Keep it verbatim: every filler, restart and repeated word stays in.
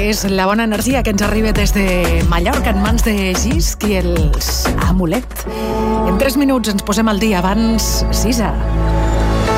és la bona energia que ens arriba des de Mallorca en mans de Gisc i els Amulet. En tres minuts ens posem al dia. Abans, Sisa.